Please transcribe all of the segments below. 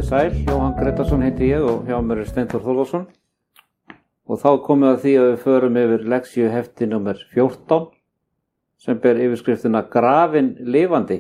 Komið sæl, Jóhann Gretarsson heiti ég og hjá mér Steinþór Þórðarsson og þá komið að því að við förum yfir leksíu hefti númer 14 sem ber yfirskriftina Grafinn lifandi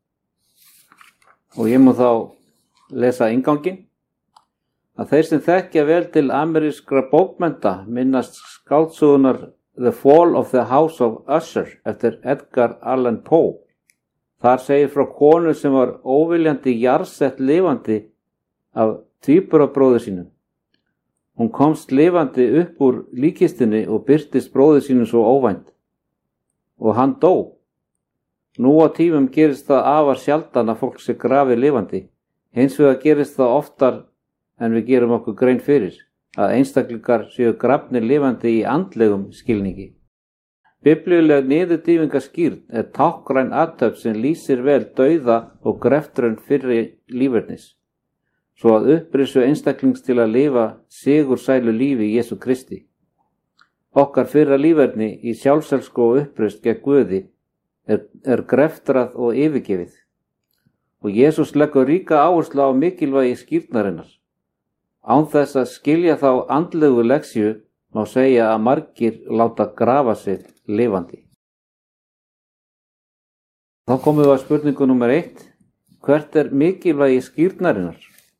og ég má þá lesa innganginn að þeir sem þekkja vel til amerískra bókmennta minnast skáldsögunar The Fall of the House of Usher eftir Edgar Allan Poe. Þar segir frá konu sem var óviljandi jarðsett lifandi af tvíburabróður sínum. Hún komst lifandi upp úr líkistunni og birtist bróður sínum svo óvænt. Og hann dó. Nú á tímum gerist það afar sjaldan að fólk sé grafið lifandi. Hins vegar gerist það oftar en við gerum okkur grein fyrir, að einstaklingar séu grafnir lifandi í andlegum skilningi. Biblíuleg niðurdýfingaskírn er táknræn athöfn sem lýsir vel dauða og greftrun fyrri lífernis, svo að upprisu einstaklings til að lifa sigursælu lífi í Jesú Kristi. Okkar fyrra líferni í sjálfselsku og upprist gegn Guði er greftrað og yfirgefið. Og Jesús leggur ríka áherslu á mikilvægi skírnarinnar. Án þess að skilja þá andlegu leksíu má segja að margir láta grafa sig lifandi. Þá komum við að spurningu númer 1. Hvert er mikilvægi skírnarinnar?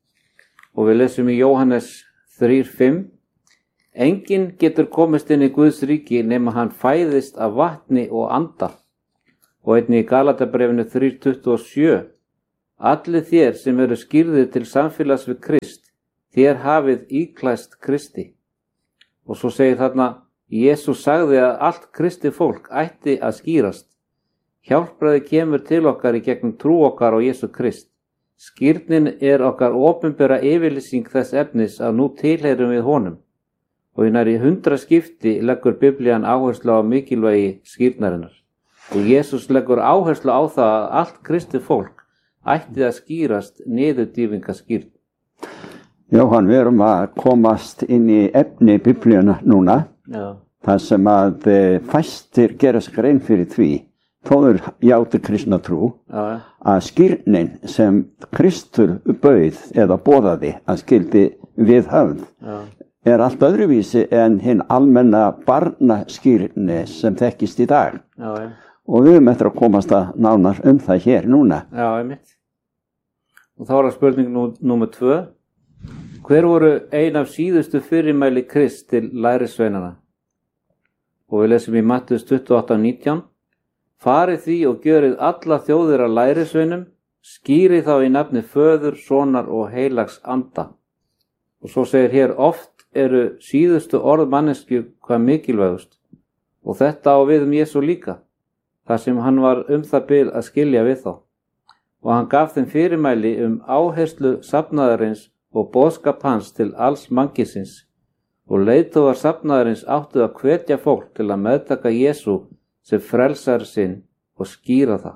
Og við lesum í Jóhannes 3:5. Enginn getur komist inn í Guðs ríki nema hann fæðist af vatni og anda. Og einnig í Galatabréfinu 3:27. Allir þér sem eru skírðir til samfélags við Krist, þér hafið íklæst Kristi. Og svo segir þarna, Jesús sagði að allt kristið fólk ætti að skírast. Hjálpræði kemur til okkar í gegnum trú okkar á Jesú Krist. Skírnin er okkar opinbera yfirlýsing þess efnis að nú tilheyrum við honum. Og í nærri 100 skipti leggur Biblían áherslu á mikilvægi skírnarinnar. Og Jesús leggur áherslu á það að allt kristið fólk ætti að skírast niðurdýfingaskírn. Jóhann, við erum að komast inn í efni Biblíuna núna. Já. Það sem að fæstir gera sig grein fyrir því, þóður játu kristna trú, að skírnin sem Kristur bauð eða boðaði að skyldi viðhöfð er allt öðruvísi en hinn almenna barnaskírni sem þekkist í dag. Já. Og við erum eftir að komast að nánar það hér núna. Já, einmitt. Og þá er það spurning númer 2. Hver voru ein af síðustu fyrirmæli Krist til lærisveinana? Og við lesum í Mattheus 28:19. Farið því og gjörið alla þjóðir að lærisveinum, skýrið þá í nafni Föður, Sonar og heilags anda. Og svo segir hér oft eru síðustu orð manneskju hvað mikilvægust. Og þetta á við Jesú líka, þar sem hann var það bil að skilja við þá. Og hann gaf þeim fyrirmæli áherslu safnaðarins og boðskap hans til alls mannkynsins og leiðtogar safnaðarins áttu að hvetja fólk til að meðtaka Jesú sem frelsar sinn og skýra það.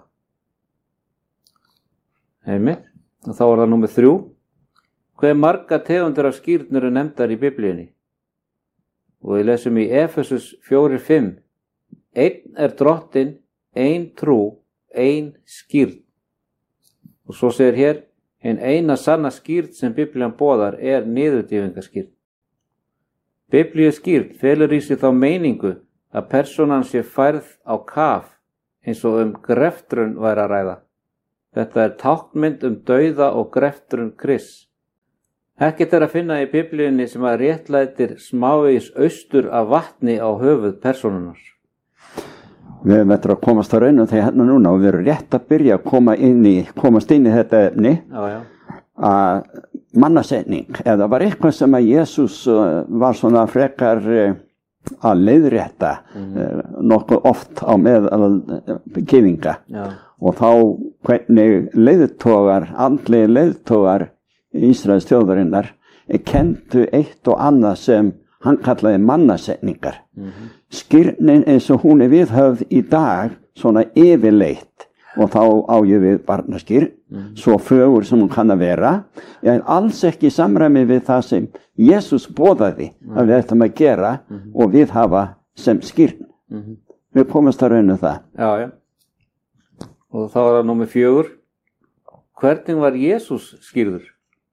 Einmitt. Og þá er það númer 3. Hve marga tegundir af skírnir eru nefndar í Biblíunni? Og við lesum í Efesus 4:5. Einn er drottinn, ein trú, ein skírn. Og svo segir hér, en eina sanna skírn sem Biblían boðar er niðurdýfingaskírn. Biblíuskírn felur í sig þá meiningu að persónan sé færð á kaf eins og greftrun væri að ræða. Þetta er táknmynd dauða og greftrun Krists. Ekkert er að finna í Biblíunni sem að réttlætir smávegis austur af vatni á höfuð persónunar. Við erum eftir að komast að rauna þegar hérna núna og við erum rétt að byrja að komast inn í þetta efni. Já. Að mannasetning, eða var eitthvað sem að Jesús var svona frekar að leiðrétta nokkuð oft á meðal gyðinga. Og þá hvernig andlegi leiðtogar Ísraels þjóðarinnar kenndu eitt og annað sem hann kallaði mannasetningar. Skírnin eins og hún er viðhöfð í dag svona yfirleitt og þá á ég við barnaskírn, svo fögur sem hún kann að vera, en alls ekki í samræmi við það sem Jesús boðaði að við ættum að gera og viðhafa sem skírn. Við komumst að rauna það. Já. Og þá er það númer 4. Hvernig var Jesús skírður?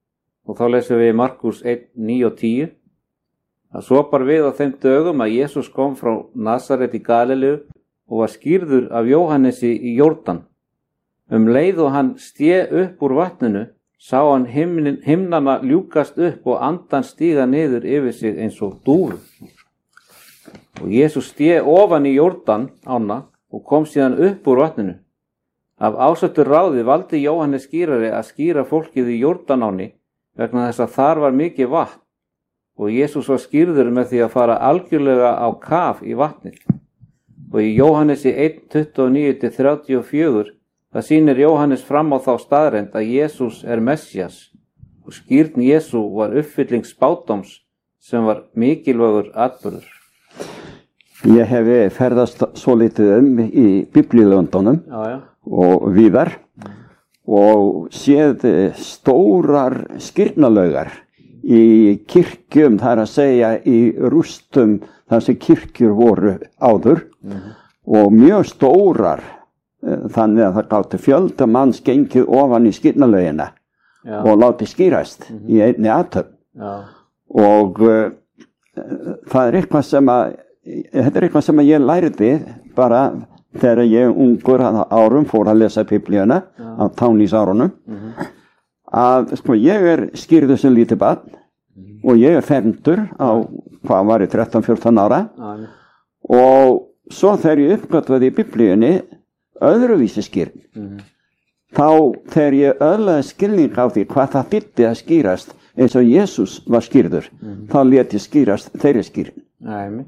Og þá lesum við í Markús 1, 9 og 10. Það svo bar við á þeim dögum að Jesús kom frá Nasaret í Galileu og var skírður af Jóhannesi í Jórdan. Leið og hann upp úr vatninu, sá hann himnana ljúkast upp og andan stíga niður yfir sig eins og dúfu. Og Jesús ofan í Jórdan ána og kom síðan upp úr vatninu. Af ásettu ráði valdi Jóhannes skírari að skíra fólkið í Jórdanáni vegna þess að þar var mikið vatn og Jesús var skírður með því að fara algjörlega á kaf í vatnið. Og í Jóhannesi 1, 29-34 það sýnir Jóhannes fram á þá staðreynd að Jesús Messías og skírn Jesú var uppfylling spádóms sem var mikilvægur atburður. Ég hef ferðast svo litið í Biblíulöndunum og víðar og séð stórar skírnalaugar í kirkjum, það að segja í rústum þar sem kirkjur voru áður og mjög stórar, þannig að það gátti fjölda manns gengið ofan í skírnalaugina og láti skírast í einni athöfn. Og það þetta er eitthvað sem ég lærði bara þegar ég ungur árum fór að lesa Biblíuna á tánísárunum, að ég skírður sem lítið barn og ég fermdur á, hvað var ég, 13-14 ára og svo þegar ég uppgötvaði í Biblíunni öðruvísi skírn, þá þegar ég öðlaði skilning á því hvað það þýddi að skírast eins og Jesús var skírður, þá lét ég skírast þeirri skírn.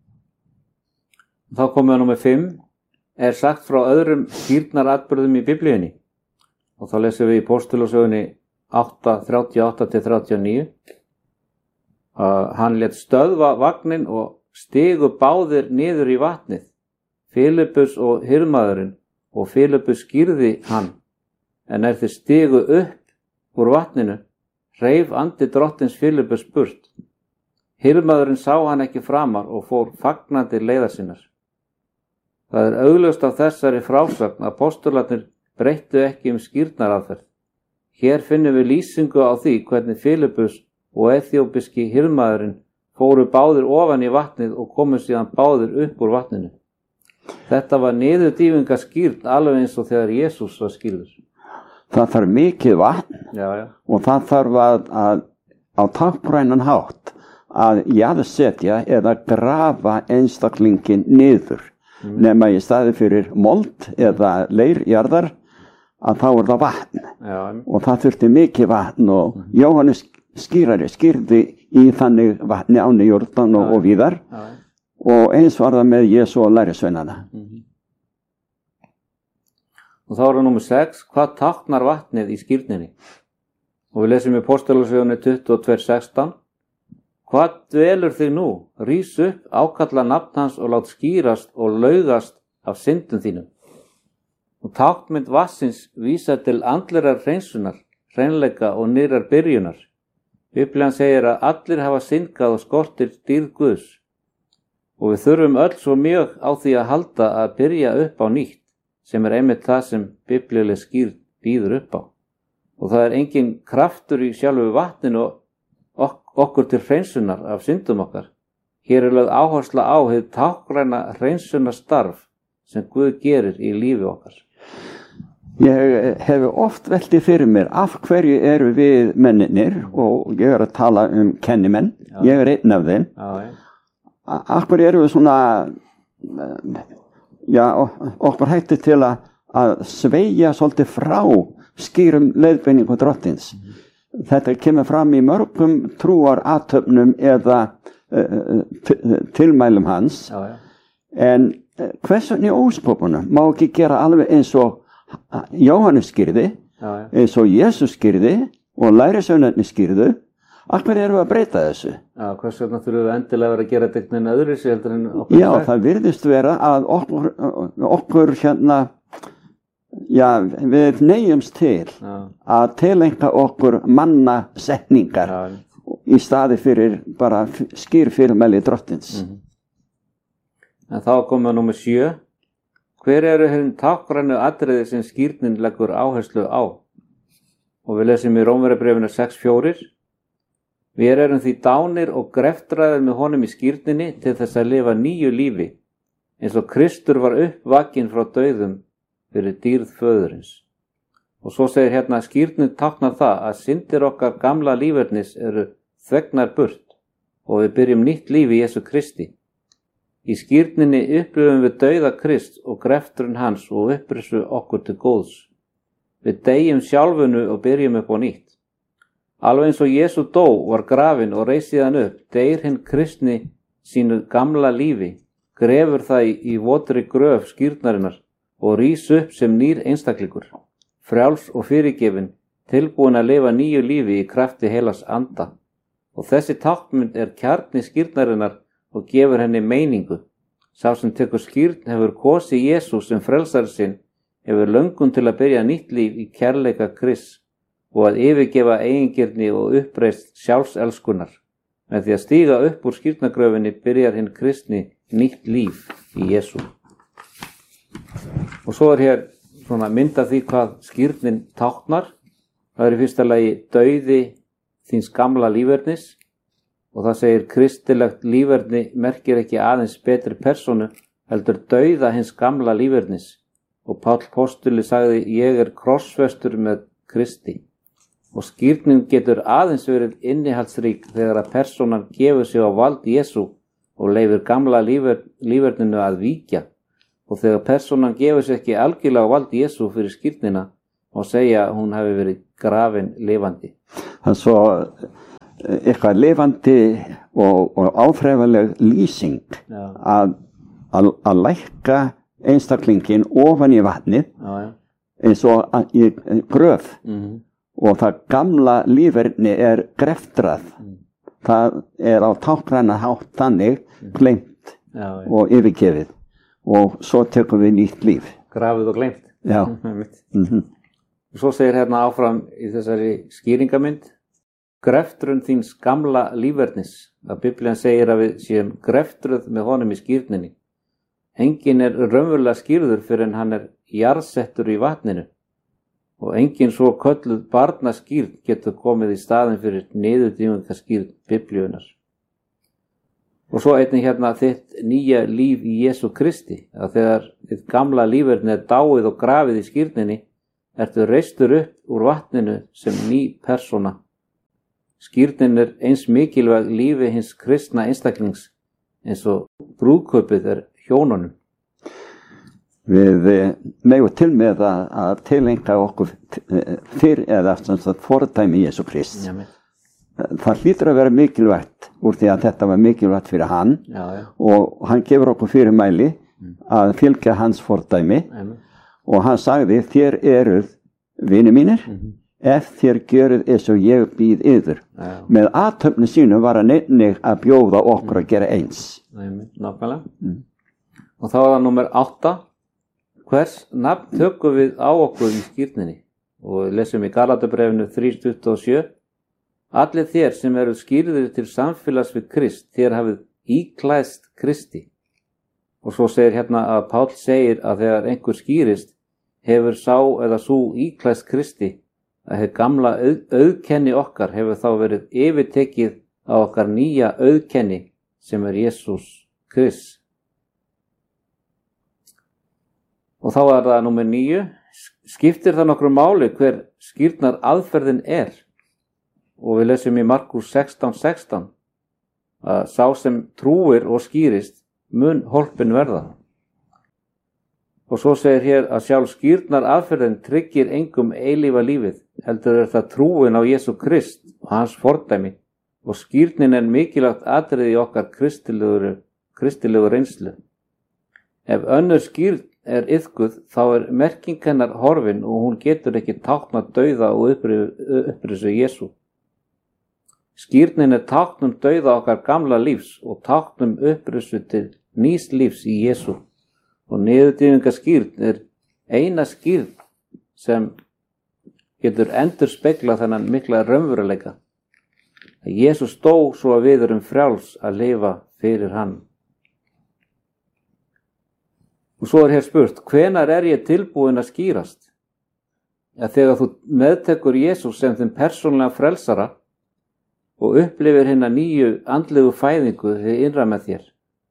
Þá komum við númer 5, sagt frá öðrum skírnaratburðum í Biblíunni. Og þá lesum við í Póstulasögunni 8, 38-39. Hann lét stöðva vagnin og stigu báðir niður í vatnið, Filippus og hirðmaðurinn, og Filippus skírði hann. En þeir stigu upp úr vatninu, hreif andi drottins Filippus burt. Hirðmaðurinn sá hann ekki framar og fór fagnandi leiðar sinnar. Það augljóst af þessari frásögn að postularnir breyttu ekki skírnaraðferð. Hér finnum við lýsingu á því hvernig Filippus og eþíópíski hirðmaðurinn fóru báðir ofan í vatnið og komu síðan báðir upp úr vatninu. Þetta var niðurdýfinga skírn alveg eins og þegar Jesús var skírður. Það þarf mikið vatn og það þarf að á táknrænan hátt að jaðarsetja eða grafa einstaklingin niður. Nema í staði fyrir mold eða leirjarðar að þá það vatn og það þurfti mikið vatn og Jóhannes skírari skírði í þannig vatni áni Jórdan og víðar og eins var það með Jesú og lærisveinana. Og þá það númer 6, hvað táknar vatnið í skírninni? Og við lesum í Póstulasögunni 22:16. Hvað dvelur þig nú? Rís upp, ákalla nafn hans og lát skírast og laugast af syndum þínum. Og táknmynd vatnsins vísa til andlerar hreinsunar, hreinleika og nýrrar byrjunar. Biblían segir að allir hafa syndgað og skortir dýrð Guðs. Og við þurfum öll svo mjög á því að halda að byrja upp á nýtt, sem einmitt það sem biblíuleg skírn býður upp á. Og það engin kraftur í sjálfu vatninu okkur til hreinsunar af syndum okkar. Hér lögð áhersla á hið táknræna hreinsunarstarf sem Guð gerir í lífi okkar. Ég hef oft veltið fyrir mér af hverju eru við menninir og ég að tala kennimenn, ég einn af þeim. Af hverju eru við svona okkur hætti til að sveigja svolítið frá skýrum leiðbeiningu drottins. Þetta kemur fram í mörgum trúarathöfnum eða tilmælum hans. En hvers vegna í óskopunum má ekki gera alveg eins og Jóhannes skírði, eins og Jesús skírði og lærisveinarnir skírðu? Af hverju erum við að breyta þessu? Hvers vegna þurfum við endilega að gera þetta einhvern veginn öðruvísi heldur en okkur? Já, það virðist vera að okkur við neyjumst til að tileinka okkur mannasetningar í staði fyrir bara skýr fyrirmæli drottins. En þá komum við númer 7. Hver eru hin táknrænu atriði sem skírnin leggur áherslu á? Og við lesum í Rómverjabréfinu 6:4. Við erum því dánir og greftræðir með honum í skírninni til þess að lifa nýju lífi, eins og Kristur var uppvakinn frá dauðum fyrir dýrð föðurins. Og svo segir hérna að skírnin táknar það að syndir okkar gamla lífernis eru þvegnar burt og við byrjum nýtt líf í Jesú Kristi. Í skírninni upplifum við dauða Krist og grefturinn hans og upprisu okkur til góðs. Við deyjum sjálfunu og byrjum upp á nýtt. Alveg eins og Jesú dó, var grafinn og reis síðan upp, deyr hinn kristni sínu gamla lífi, grefur það í votri gröf skírnarinnar og rís upp sem nýr einstaklingur, frjáls og fyrirgefinn, tilbúin að lifa nýju lífi í krafti heilags anda. Og þessi táknmynd kjarni skírnarinnar og gefur henni meiningu. Sá sem tekur skírn hefur kosið Jesú sem frelsari sinn, hefur löngun til að byrja nýtt líf í kærleika Krists og að yfirgefa eigingirni og uppreist sjálfselskunar. Með því að stíga upp úr skírnagröfinni byrjar hinn kristni nýtt líf í Jesú. Og svo hér svona mynd af því hvað skírnin táknar. Það í fyrsta lagi dauði þíns gamla lífernis og það segir kristilegt líferni merkir ekki aðeins betri persónu heldur dauða hins gamla lífernis. Og Páll postuli sagði ég krossfestur með Kristi. Og skírnin getur aðeins verið innihaldsrík þegar að persónan gefur sig á vald Jesú og leyfir gamla líferninu að víkja. Og þegar persónan gefur sig ekki algjörlega á vald Jesú fyrir skírnina og segja að hún hafi verið grafin lifandi. Þannig svo eitthvað lifandi og áþreifanleg lýsing að lækka einstaklingin ofan í vatnið eins og í gröf. Og það gamla líferni greftrað. Það á táknræna hátt þannig gleymt og yfirgefið. Og svo tekum við nýtt líf. Grafið og gleymt. Já. Svo segir hérna áfram í þessari skýringamynd. Greftrun þíns gamla lífernis. Að Biblían segir að við séum greftruð með honum í skírninni. Enginn raunverulega skýrður fyrir en hann jarðsettur í vatninu. Og engin svo kölluð barnaskýrn getur komið í staðin fyrir niðurdýfingaskýrn Biblíunnar. Og svo einnig hérna þitt nýja líf í Jesú Kristi, að þegar þitt gamla líferni dáið og grafið í skírninni, ertu reistur upp úr vatninu sem ný persóna. Skírnin eins mikilvæg lífi hins kristna einstaklings eins og brúðkaupið hjónunum. Við megum til með að tilengja okkur fyrir eða fordæmi Jesú Krist. Það hlýtur að vera mikilvægt úr því að þetta var mikilvægt fyrir hann og hann gefur okkur fyrirmæli að fylgja hans fordæmi og hann sagði þér eruð vinir mínir ef þér gjöruð eins og ég býð yður. Með athöfni sínu var hann einnig að bjóða okkur að gera eins. Nákvæmlega. Og þá það númer 8. Hvers nafn tökum við á okkur í skírninni? Og við lesum í Galatabréfinu 3:27. Allir þér sem eru skírðir til samfélags við Krist, þér hafið íklæðst Kristi. Og svo segir hérna að Páll segir að þegar einhver skírist, hefur sá eða sú íklæðst Kristi, að hið gamla auðkenni okkar hefur þá verið yfirtekið á okkar nýja auðkenni sem Jesús Krist. Og þá það númer 9. Skiptir það nokkru máli hver skírnar aðferðin Og við lesum í Markús 16:16 að sá sem trúir og skýrist mun hólpin verða. Og svo segir hér að sjálf skírnar aðferðin tryggir engum eilífa lífið, heldur það trúin á Jesú Krist og hans fordæmi og skírnin mikilvægt atriði í okkar kristilegu reynslu. Ef önnur skírn iðkuð, þá merking hennar horfin og hún getur ekki táknað dauða og upprisu Jesú. Skírnin táknum dauða okkar gamla lífs og táknum upprisu til nýs lífs í Jesú. Og niðurdýfingaskírn eina skírn sem getur endurspeglað þennan mikla raunveruleika. Jesús dó svo að við erum frjáls að lifa fyrir hann. Og svo hér spurt, hvenær ég tilbúin að skýrast? að þegar þú meðtekur Jesús sem þinn persónulega frelsara og upplifir hina nýju andlegu fæðingu þið innra með þér,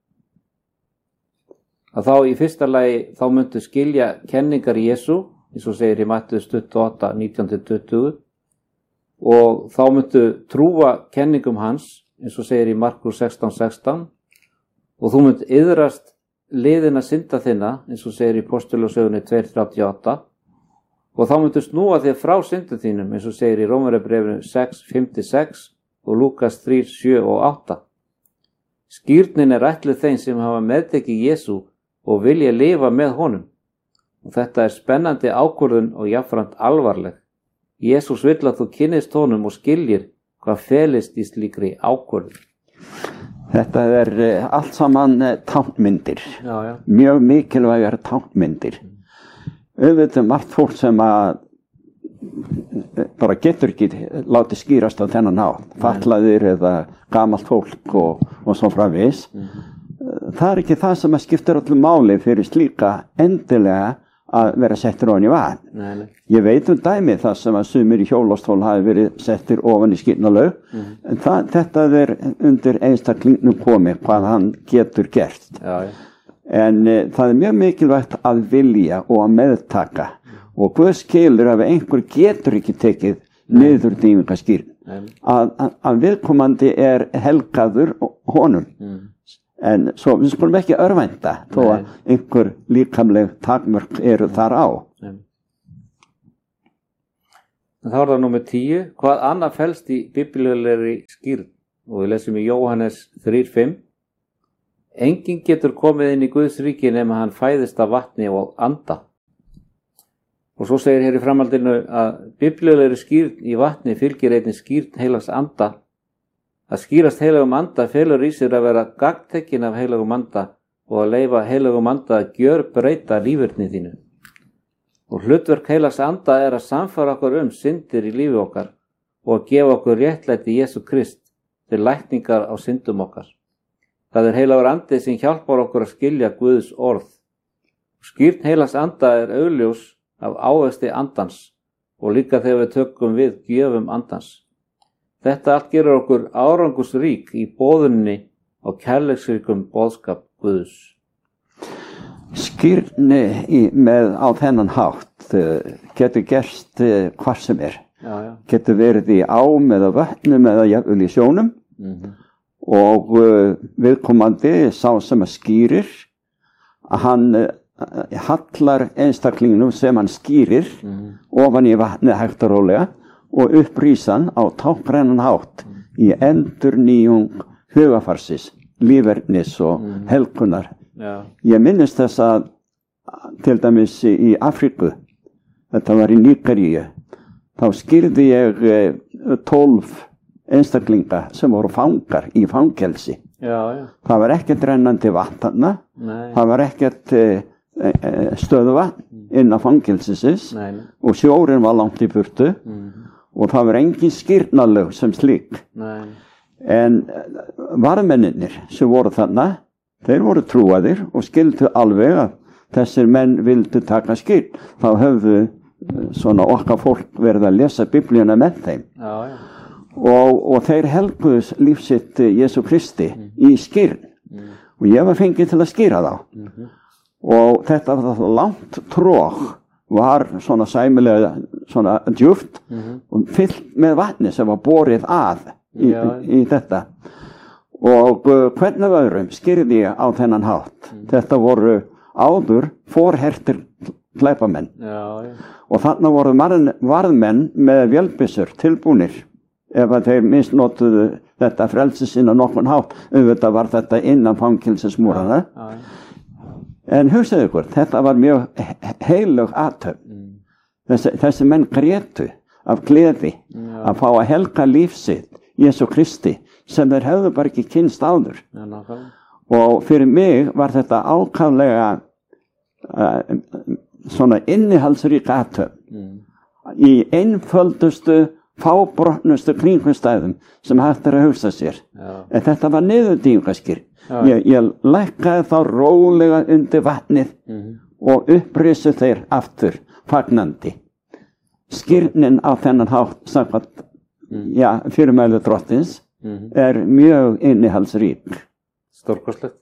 að þá í fyrsta lagi þá myndu skilja kenningar Jesú, eins og segir í Mattheus 28, 19-20, og þá myndu trúa kenningum hans, eins og segir í Markus 16, 16, og þú mynd iðrast liðina synda þinna, eins og segir í Postulasögunni 2:38, og þá myndu snúa þér frá syndum þínum, eins og segir í Rómarbréfinu 6, 5-6 og Lúkas 3, 7 og 8. Skírnin ætluð þeim sem hafa meðtekið Jesú og vilja lifa með honum. Og þetta spennandi ákvörðun og jafnframt alvarleg. Jesús vill að þú kynnist honum og skiljir hvað felist í slíkri ákvörðun. Þetta allt saman táknmyndir. Já. Mjög mikilvægar táknmyndir. Auðvitað margt fólk sem að bara getur ekki látið skýrast á þennan hátt, fatlaðir eða gamalt fólk og svo framvegis. Það ekki það sem að skiptir öllu máli fyrir slíka endilega að vera settir ofan í vatn. Nei. Ég veit dæmi það sem að sumir í hjólastól hafi verið settir ofan í skírnarlaug, en þetta undir einstaklingnum komið hvað hann getur gert. Já. En það mjög mikilvægt að vilja og að meðtaka, og Guð skilur að einhver getur ekki tekið niður dýfingaskírn, að viðkomandi helgaður honum. En svo við skulum ekki örvænta þó að einhver líkamleg takmörk eru þar á. Þá það númer 10. Hvað annað felst í biblíulegri skírn? Og við lesum í Jóhannes 3:5. Enginn getur komið inn í Guðs ríki nema hann fæðist af vatni og anda. Og svo segir hér í framhaldinu að biblíulegri skírn í vatni fylgir einnig skírn heilags anda. Að skýrast heilagum anda felur í sér að vera gagntekinn af heilagum anda og að leyfa heilagum anda að gjörbreyta líferni þínu. Og hlutverk heilags anda að samfara okkur syndir í lífi okkar og að gefa okkur réttlæti Jesú Krist til lækningar á syndum okkar. Það heilagur andi sem hjálpar okkur að skilja Guðs orð. Skýrn heilags anda augljós af ávexti andans og líka þegar við tökum við gjöfum andans. Þetta allt gerur okkur árangusrík í boðunni á kærleiksríkum boðskap Guðs. Skírni á þennan hátt getur gerst hvar sem er. Já. Getur verið í ám eða vötnum eða jafnvel í sjónum. Og viðkomandi sá sem að skýrir, að hann hallar einstaklingnum sem hann skýrir ofan í vatnið hægt og rólega og upprýsan á táknrænan hátt í endurnýjung hugafarsis, lífernis og helgunar. Já. Ég minnist þess að til dæmis í Afríku, þetta var í Nígeríu, þá skýrði ég 12 einstaklinga sem voru fangar í fangelsi. Já. Það var ekkert rennandi vatn, það var ekkert stöðuvatn inn á fangelsisins og sjórinn var langt í burtu. Og það var engin skírnarlög sem slík. En varðmennirnir sem voru þarna, þeir voru trúaðir og skildu alveg að þessir menn vildu taka skírn. Þá höfðu svona okkar fólk verið að lesa biblíuna með þeim. Já. Og þeir helguðu lífsitt Jesú Kristi í skírn. Og ég var fengið til að skýra þá. Og þetta var það langt tróð. Var svona sæmilega svona djúpt og fyllt með vatni sem var borið að í þetta. Og hvernig öðrum skýrði ég á þennan hátt. Þetta voru áður forhertir glæpamenn. Og þarna voru varðmenn með vélbyssur tilbúnir ef að þeir misnotuðu þetta frelsi sína nokkurn hátt. Auðvitað var þetta innan fangelsismúrana. En hugsaðu ykkur, þetta var mjög heilög athöfn. Þessi menn grétu af gleði að fá að helga líf sitt Jesú Kristi sem þeir hefðu bara ekki kynnst áður. Og fyrir mig var þetta ákaflega svona innihaldsrík athöfn í einföldustu, fábrotnustu kringumstæðum sem hægt að hugsa sér. En þetta var niðurdýfingaskírn. Ég lækkaði þá rólega undir vatnið og upprisu þeir aftur fagnandi. skýrnin á þennan hátt samkvæmt fyrirmælu drottins mjög innihaldsrík. Stórkostlegt.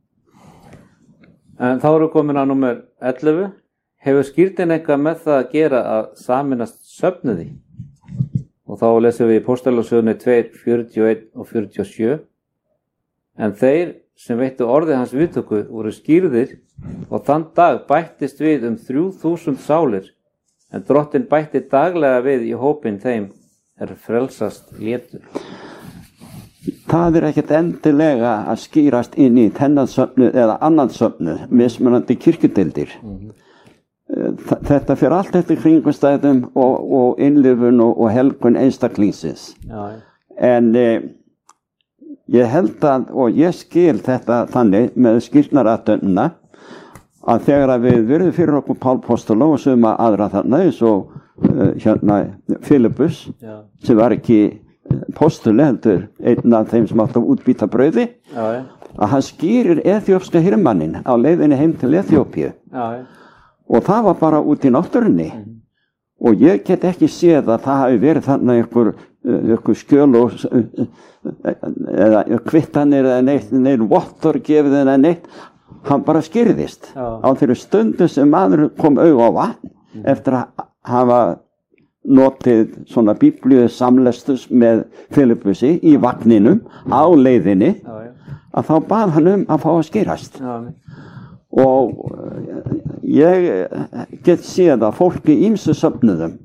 En þá erum við komin að númer 11. Hefur skýrnin eitthvað með það að gera að sameinast söfnuði? Og þá lesum við í Póstalagsögunni 2:41 og 47. En þeir sem veittu orði hans viðtöku voru skýrðir og þann dag bættist við 3000 sálir, en Drottinn bætti daglega við í hópinn þeim frelsast létu. Það ekkert endilega að skýrast inn í þennan söfnuð eða annan söfnuð, mismunandi kirkjudeildir. Þetta fyrir allt eftir kringumstæðum og innlifun og helgun einstaklingsins. En ég held að, og ég skil þetta þannig með skýrnarathöfnina, að þegar við verðum fyrir okkur Pál Póstula og suma aðra þarna, eins og Filippus, sem var ekki postuli heldur einn af þeim sem átti að útbýta brauði, að hann skýrir eþíópska hirðmanninn á leiðinni heim til Eþíópíu. Og það var bara út í náttúrunni. Og ég get ekki séð að það hafi verið þarna einhver skjöl eða kvittanir eða neitt vottor gefið eða neitt. Hann bara skýrðist á þeirri stundu sem maður kom auga á vatn eftir að hafa notið svona biblíu samlestus með Filippusi í vagninum á leiðinni, að þá bað hann að fá að skýrast. Og ég get séð að fólki í ýmsu söfnuðum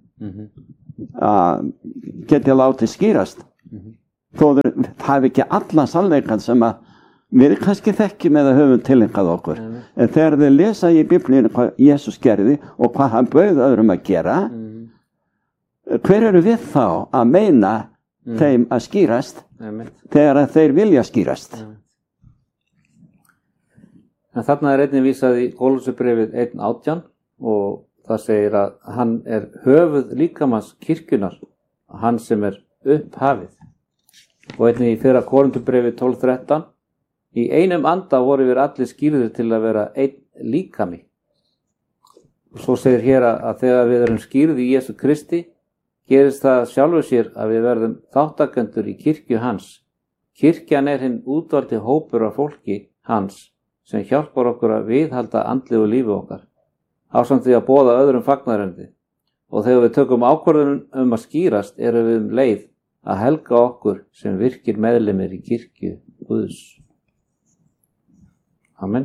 geti látið skýrast, þó það hafi ekki allan sannleikann sem að við kannski þekkjum eða höfum tilengað okkur. En þegar þið lesa í biblíunni hvað Jesús gerði og hvað hann bauð öðrum að gera, hver eru við þá að meina þeim að skýrast þegar þeir vilja skýrast? En þarna einnig vísað í Kólossabréfið 1:18 og það segir að hann höfuð líkamans kirkjunnar, hann sem upphafið. Og einnig í 1. Korinthubréfið 12:13, í einum anda voru við allir skýrðir til að vera einn líkami. Og svo segir hér að þegar við erum skýrð í Jesú Kristi, gerist það sjálfur sér að við verðum þáttakendur í kirkju hans. Kirkjan hinn útvaldi hópur af fólki hans sem hjálpar okkur að viðhalda andlegu lífi okkar, ásamt því að boða öðrum fagnaðarendi. Og þegar við tökum ákvörðun að skýrast, erum við leið að helga okkur sem virkir meðlimir í kirkju Guðs. Amen.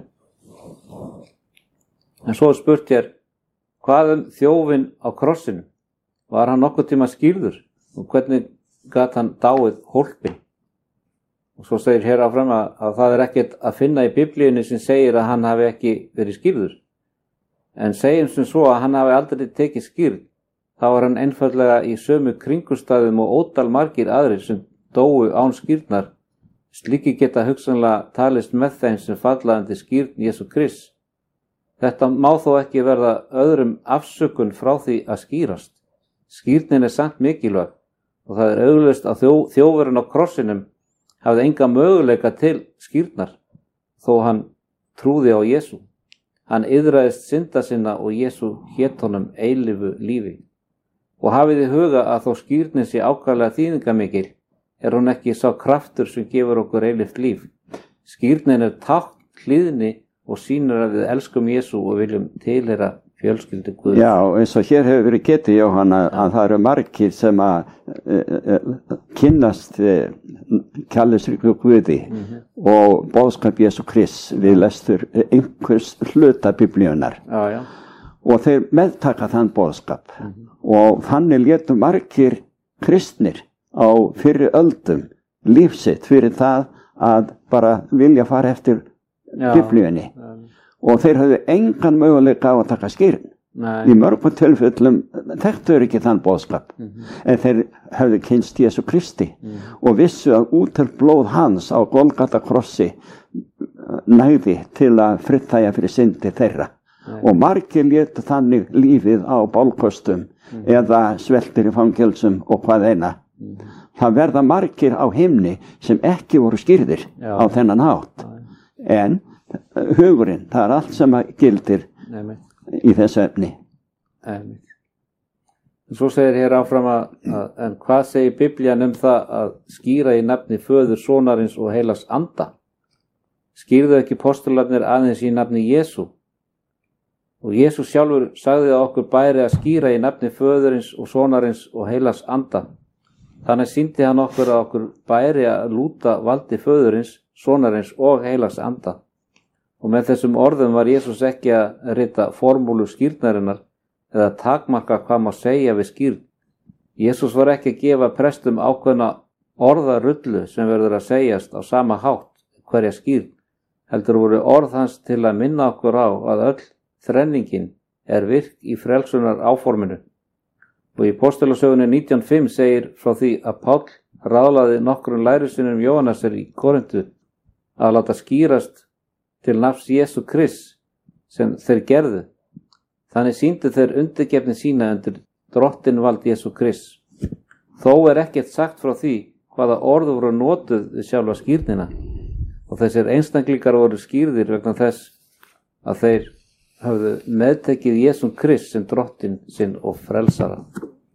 En svo spurt hér, hvað þjófinn á krossinu? Var hann nokkuð tíma skýrður? Og hvernig gat hann dáið hólpinn? Og svo segir hér áfram að það ekkert að finna í biblíunni sem segir að hann hafi ekki verið skýrður. En segjum sem svo að hann hafi aldrei tekið skýrð, þá hann einfaldlega í sömu kringumstæðum og ótal margir aðrir sem dóu án skýrnar. Slíki geta hugsanlega talist með þeim sem falla undir skýrn Jesú Krists. Þetta má þó ekki verða öðrum afsökun frá því að skýrast. Skýrnin samt mikilvæg og það augljóst að þjófurinn á krossinum hafði enga möguleika til skýrnar, þó hann trúði á Jesú. Hann iðraðist synda sinna og Jesú hét honum eilífu lífi. Og hafið í huga að þó skýrnin sé ákaflega þýðingamikil, hún ekki sá kraftur sem gefur okkur eilíft líf. Skýrnin tákn hlýðni og sýnir að við elskum Jesú og viljum tilheyra fjölskyldu Guðs. Já, eins og hér hefur verið getið, Jóhann, að það eru margir sem að kynnast kærleiksríku Guði og boðskap Jesú Krists við lestur einhvers hluta biblíunnar. Og þeir meðtaka þann boðskap. Og þannig létu margir kristnir á fyrri öldum lífsitt fyrir það að bara vilja fara eftir biblíunni. Og þeir höfðu engan möguleika á að taka skýrn. Í mörgum tilfellum þekktu ekki þann boðskap. En þeir höfðu kynnst Jesú Kristi og vissu að útel blóð hans á Golgata krossi nægði til að friðþægja fyrir syndi þeirra. Og margir létu þannig lífið á bálkostum eða sveltir í fangelsum og hvað eina. Það verða margir á himni sem ekki voru skýrðir á þennan hátt. En hugurinn, það allt sem gildir í þessu efni. Svo segir hér áfram en hvað segir Biblían það að skýra í nafni Föður, Sonarins og Heilags Anda? Skýrðu ekki postularnir aðeins í nafni Jesú? Og Jesús sjálfur sagði að okkur bæri að skýra í nafni Föðurins og Sonarins og Heilags Anda. Þannig sýndi hann okkur að okkur bæri að lúta valdi Föðurins, Sonarins og Heilags Anda. Og með þessum orðum var Jesús ekki að rita formúlu skýrnarinnar eða takmarka hvað má segja við skýrn. Jesús var ekki að gefa prestum ákveðna orðarullu sem verður að segjast á sama hátt hverja skýrn. Heldur voru orð hans til að minna okkur á að öll þrenningin virk í frelsunar áforminu. Og í Postulasögunni 19:5 segir frá því að Páll ráðlaði nokkrum lærisveinum Jóhannesar í Korintu að láta skýrast til nafns Jesú Krists sem þeir gerðu. Þannig sýndu þeir undirgefni sína undir drottinvald Jesú Krists. Þó ekkert sagt frá því hvaða orð voru notuð við sjálfa skýrnina og þessir einstaklingar voru skýrðir vegna þess að þeir höfðu meðtekið Jesú Krist sem drottin sinn og frelsara.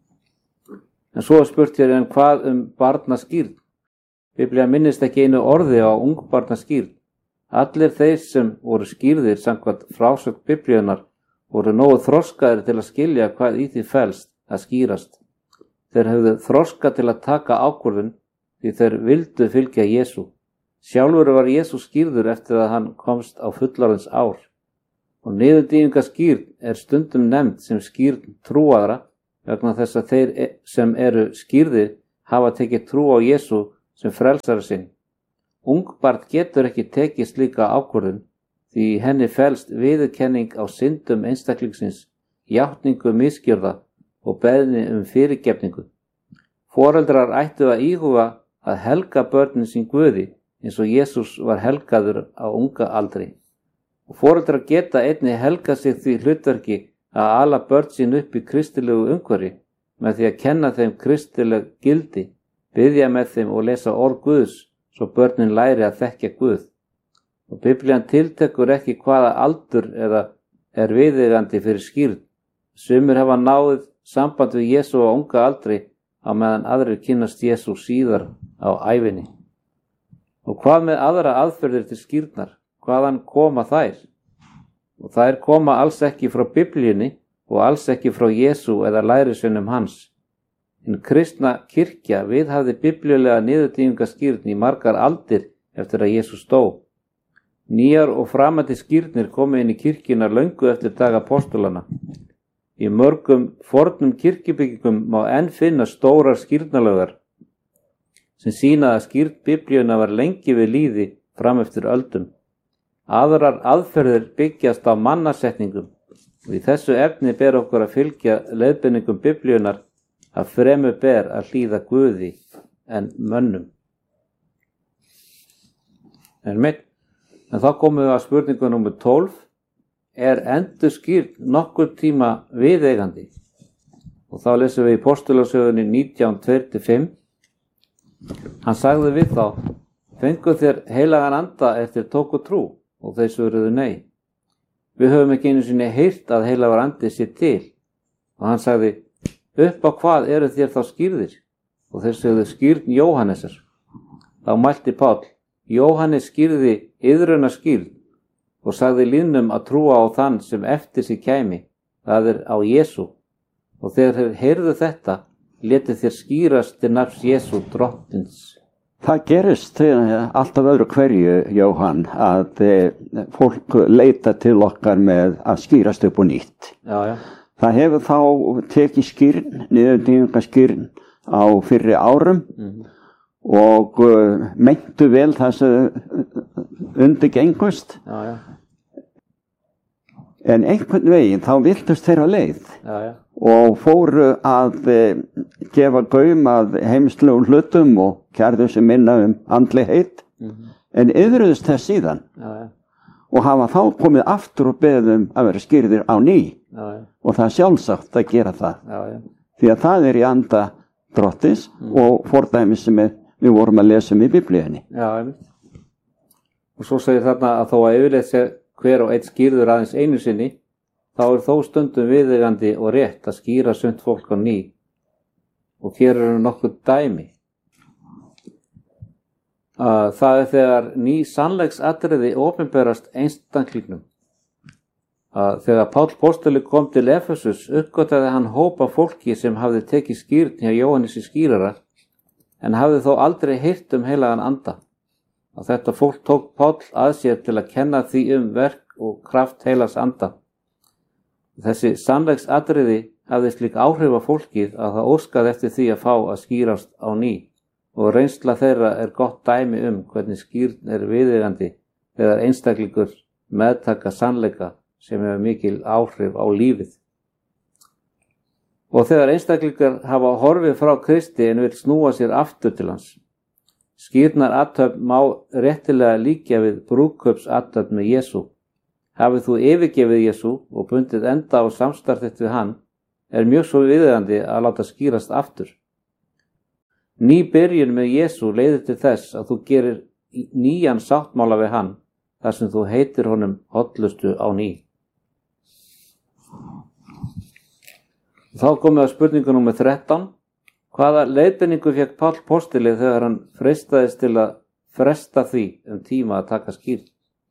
En svo spurt hér en hvað barnaskýrn? Biblían minnist ekki einu orði á ungbarnaskýrn. Allir þeir sem voru skýrðir samkvæmt frásögn Biblíunar voru nógu þroskaðir til að skilja hvað í því felst að skýrast. Þeir höfðu þroska til að taka ákvörðun því þeir vildu fylgja Jesú. Sjálfur var Jesú skýrður eftir að hann komst á fullorðins ár. Og niðurdýfingaskýrn stundum nefnd sem skýrn trúaðra vegna þess að þeir sem eru skýrðir hafa tekið trú á Jesú sem frelsara sinn. Ungbarn getur ekki tekið slíka ákvörðun því í henni felst viðurkenning á syndum einstaklingsins, játningu misgjörða og beðni fyrirgefningu. Foreldrar ættu að íhuga að helga börnin sín Guði eins og Jesús var helgaður á unga aldri. Og foreldrar geta einnig helga sig því hlutverki að ala börn sín upp í kristilegu umhverfi með því að kenna þeim kristileg gildi, biðja með þeim og lesa orð Guðs svo börnin læri að þekkja Guð. Og Biblían tiltekur ekki hvaða aldur eða viðeigandi fyrir skýrn. Sumir hafa náð samband við Jesú á unga aldri á meðan aðrir kynnast Jesú síðar á ævinni. Og hvað með aðra aðferðir til skýrnar? Hvaðan koma þær? Og þær koma alls ekki frá Biblíunni og alls ekki frá Jesú eða lærisveinum hans. En kristna kirkja viðhafði biblíulega niðurdýfingaskýrn í margar aldir eftir að Jesús dó. Nýjar og framandi skýrnir komu inn í kirkjuna löngu eftir daga apostolana. Í mörgum fornum kirkjubyggingum má enn finna stórar skýrnalögar sem sýna að skýrn Biblíuna var lengi við lýði fram eftir öldum. Aðrar aðferðir byggjast á mannasetningum og í þessu efni ber okkur að fylgja leiðbeiningum Biblíunar að fremur ber að hlýða Guði en mönnum. En þá komum við að spurningu númer 12. Endurskýrn nokkur tíma viðeigandi? Og þá lesum við í Postulasögunni 19:2-5. Hann sagði við þá: Fengu þér heilagan anda eftir tóku trú? Og þeir svöruðu nei. Við höfum ekki einu sinni heyrt að heilagur andi sé til. Og hann sagði: Upp á hvað eru þér þá skýrðir? Og þeir sögðu: Skýrn Jóhannesar. Þá mælti Páll: Jóhannes skýrði iðruna skýrn og sagði lýðnum að trúa á þann sem eftir sig kæmi, það á Jesú. Og þegar þeir heyrðu þetta, létu þeir skýrast til nafns Jesú drottins. Það gerist alltaf öðru hverju, Jóhann, að fólk leita til okkar með að skýrast upp og nýtt. Já. Það hefur þá tekið skýrn, niðurdýfingaskýrn á fyrri árum og meintu vel það sem undirgengust. Já. En einhvern veginn þá viltust þeirra leið. Já. Og fóru að gefa gaum að heimslegum hlutum og kærðu sem minna andlegheit, en yðruðust þess síðan. Já. Og hafa þá komið aftur og beðum að vera skýrðir á ný. Já. Og það er sjálfsagt að gera það. Já. Því að það í anda Drottins og fordæmi sem við vorum að lesa í Biblíunni. Já. Og svo segir þarna að þó að yfirleitt sé hver og einn skýrður aðeins einu sinni, þá þó stundum viðeigandi og rétt að skýra sumt fólk á ný. Og hér eru nokkuð dæmi. Það þegar ný sannleiksatriði opinberast einstaklingnum. Þegar Páll postuli kom til Efesus uppgötvaði hann hópa fólki sem hafði tekið skírn hjá Jóhannesi skírara en hafði þó aldrei heyrt heilagan anda. Þetta fólk tók Páll að sér til að kenna því verk og kraft heilags anda. Þessi sannleiksatriði hafði slík áhrif á fólkið að það óskaði eftir því að fá að skýrast á ný og reynsla þeirra gott dæmi hvernig skírn viðeigandi þegar einstaklingur meðtaka sannleika sem hefur mikil áhrif á lífið. Og þegar einstaklingar hafa horfið frá Kristi en vill snúa sér aftur til hans. Skírnarathöfn má réttilega líkja við brúðkaupsathöfn með Jesú. Hafið þú yfirgefið Jesú og bundið enda á samstarf þitt við hann, mjög svo viðeigandi að láta skýrast aftur. Ný byrjun með Jesú leiðir til þess að þú gerir nýjan sáttmála við hann, þar sem þú heitir honum hollustu á ný. Þá komum við að spurningu númer 13. Hvaða leiðbeiningu fékk Páll postuli þegar hann freistaðist til að fresta því tíma að taka skírn?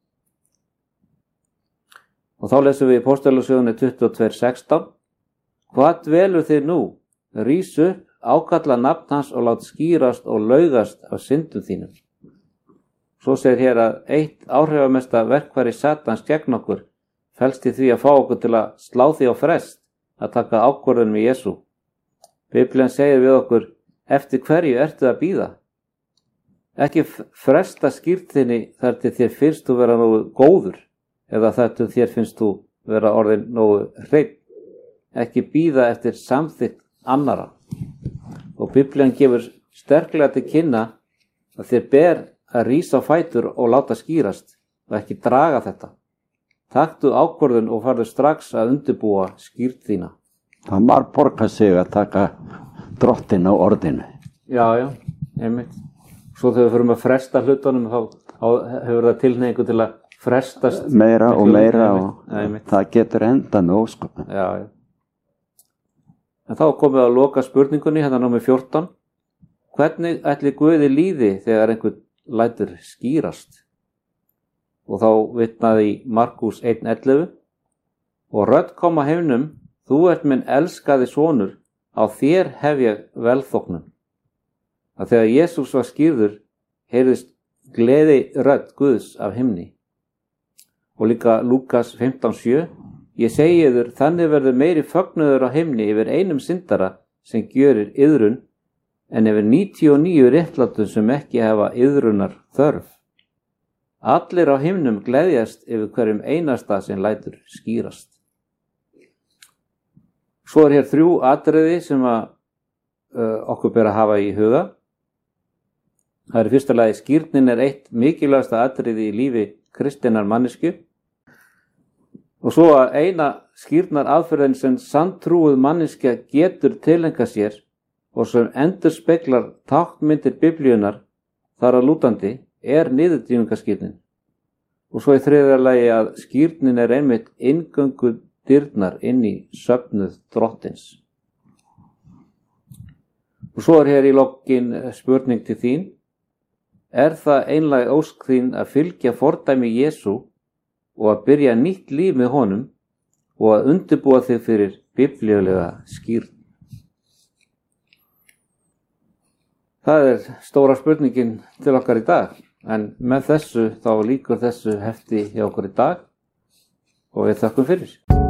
Og þá lesum við í Postulasögunni 22:16. Hvað dvelur þið nú? Rís upp, ákalla nafn hans og lát skýrast og laugast af syndum þínum. Svo segir hér að eitt áhrifamesta verkfæri Satans gegn okkur felst í því að fá okkur til að slá því á frest að taka ákvörðun með Jesú. Biblían segir við okkur, eftir hverju ertu að bíða? Ekki fresta skírn þinni þar til þér finnst þú vera nógu góður eða þar til þér finnst þú vera orðin nógu hreinn. Ekki bíða eftir samþykkt annara. Og Biblían gefur sterklega til kynna að þér ber að rísa á fætur og láta skýrast og ekki draga þetta. Taktu ákvörðun og farðu strax að undirbúa skírn þína. Það var borgað sig að taka drottin á orðinu. Já, einmitt. Svo þegar við förum að fresta hlutunum þá hefur það tilhneigingu til að frestast meira og meira og það getur enda með ósköpum. Já. En þá komum við að loka spurningunni, hérna númer 14. Hvernig ætli Guði líði þegar einhvern lætur skýrast? Og þá vitnaði í Markús 1:11. Og rödd kom að himnum, þú ert minn elskaði sonur, á þér hef ég velþóknun. Að þegar Jesús var skírður, heyrðist gleði rödd Guðs af himni. Og líka Lúkas 15:7. Ég segi yður, þannig verður meiri fögnuður á himni yfir einum syndara sem gjörir iðrun, en yfir 99 réttlátum sem ekki hafa iðrunar þörf. Allir á himnum gleðjast yfir hverjum einasta sem lætur skýrast. Svo hér 3 atriði sem okkur ber að hafa í huga. Það í fyrsta lagi skírnin eitt mikilvægasta atriði í lífi kristinnar manneskju. Og svo að eina skírnar aðferðin sem sanntrúuð manneskja getur tilengað sér og sem endurspeglar táknmyndir Biblíunnar þar að lútandi niðurdýfingaskírnin. Og svo í þriðja lagi að skírnin einmitt inngöngu dyrnar inn í söfnuð drottins. Og svo hér í lokin spurning til þín. Það einlæg ósk þín að fylgja fordæmi Jesú og að byrja nýtt líf með honum og að undirbúa þig fyrir biblíulega skírn? Það stóra spurningin til okkar í dag, en með þessu þá lýkur þessu hefti hjá okkur í dag og við þakkum fyrir.